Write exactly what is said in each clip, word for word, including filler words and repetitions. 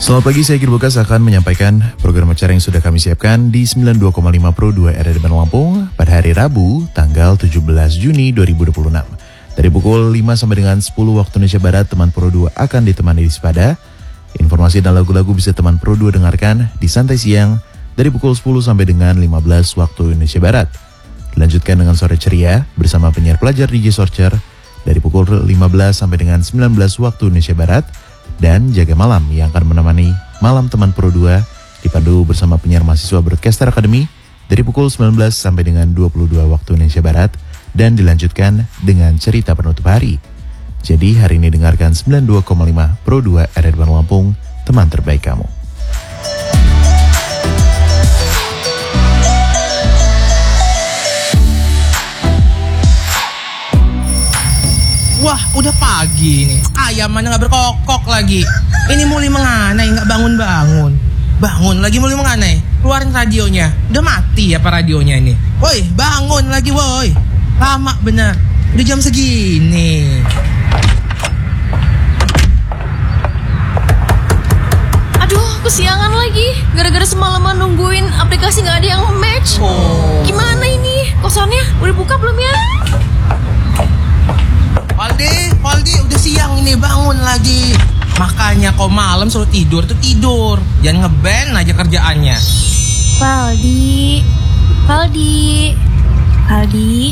Selamat pagi, saya Gilbokas akan menyampaikan program acara yang sudah kami siapkan di sembilan puluh dua koma lima Pro dua R R I Bandar Lampung pada hari Rabu, tanggal tujuh belas Juni dua ribu dua puluh enam. Dari pukul lima sampai dengan sepuluh waktu Indonesia Barat, teman Pro dua akan ditemani di Sepada. Informasi dan lagu-lagu bisa teman Pro dua dengarkan di Santai Siang dari pukul sepuluh sampai dengan lima belas waktu Indonesia Barat. Dilanjutkan dengan Sore Ceria bersama penyiar pelajar D J Sorcer dari pukul lima belas sampai dengan sembilan belas waktu Indonesia Barat. Dan Jaga Malam yang akan menemani Malam Teman Pro dua dipandu bersama penyiar mahasiswa Broadcaster Academy dari pukul sembilan belas sampai dengan dua puluh dua waktu Indonesia Barat dan dilanjutkan dengan cerita penutup hari. Jadi hari ini dengarkan sembilan puluh dua koma lima Pro dua R R I Bandar Lampung, teman terbaik kamu. Wah, udah pagi nih. Ayam mana nggak berkokok lagi. Ini mulai menganai, nggak bangun-bangun. Bangun lagi mulai menganai. Keluarin radionya. Udah mati apa radionya ini? Woi, bangun lagi woi. Lama bener. Udah jam segini. Aduh, kesiangan lagi. Gara-gara semalaman nungguin aplikasi nggak ada yang match. Oh. Gimana ini? Kosannya udah buka belum ya? Valdi, Valdi, udah siang ini, bangun lagi. Makanya kau malam suruh tidur tuh tidur. Jangan ngeband aja kerjaannya. Valdi, Valdi, Valdi.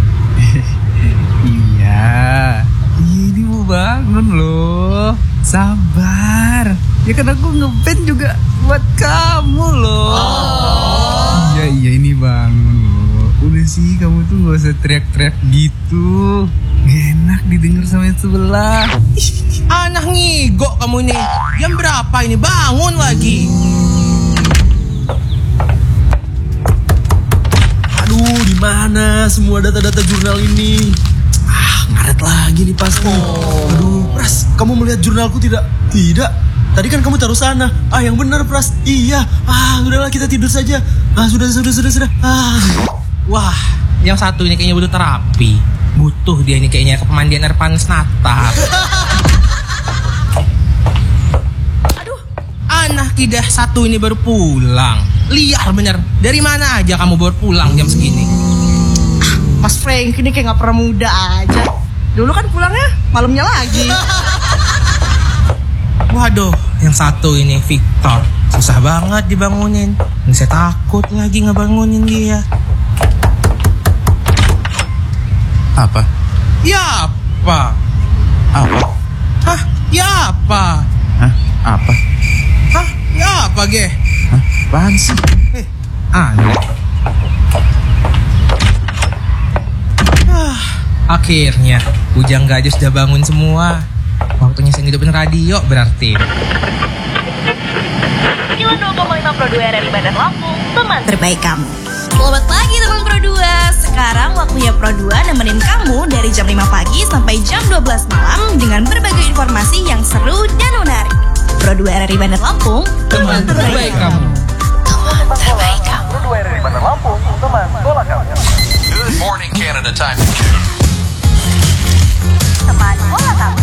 Iya, ini mau bangun loh. Sabar. Ya kan aku ngeband juga buat kamu loh. Oh. Iya, iya ini bangun loh. Udah sih kamu tuh gak usah teriak-teriak gitu. Gak enak didengar sama yang sebelah. Anak ngigo kamu ini. Jam berapa ini? Bangun lagi. Aduh, di mana semua data-data jurnal ini? Ah, ngaret lagi nih pasti. Oh. Aduh, Pras, kamu melihat jurnalku tidak? Tidak. Tadi kan kamu taruh sana. Ah, yang benar, Pras. Iya. Ah, udahlah kita tidur saja. Ah, sudah, sudah, sudah, sudah. Ah. Wah, yang satu ini kayaknya butuh terapi. Butuh dia ini kayaknya ke pemandian air panas Natal. Aduh, anak kidah satu ini baru pulang. Liar bener. Dari mana aja kamu baru pulang jam segini? Mas Frank ini kayak gak pernah muda aja. Dulu kan pulangnya malamnya lagi. Waduh, yang satu ini Victor. Susah banget dibangunin. Ini saya takut lagi ngebangunin dia. Apa? Ya apa? Apa? Hah? Ya apa? Hah? Apa? Hah? Ya apa, Ge? Hah? Apaan sih? Eh, aneh. Ah, akhirnya bujang gajah sudah bangun semua. Waktunya saya hidupin radio berarti. sembilan puluh dua koma lima Pro dua R R I Bandar Lampung, teman terbaik kamu. Selamat pagi teman Pro dua. Sekarang waktunya Pro dua nemenin kamu dari jam lima pagi sampai jam dua belas malam dengan berbagai informasi yang seru dan menarik. Pro dua R R I Bandar Lampung, Teman terbaik kamu. Teman terbaik kamu. Pro dua R R I Bandar Lampung, teman bola kamu. Good morning Canada time. Teman bola kamu.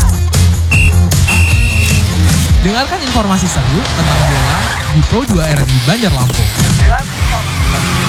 Dengarkan informasi seru tentang bola di Pro dua R R I Bandar Lampung.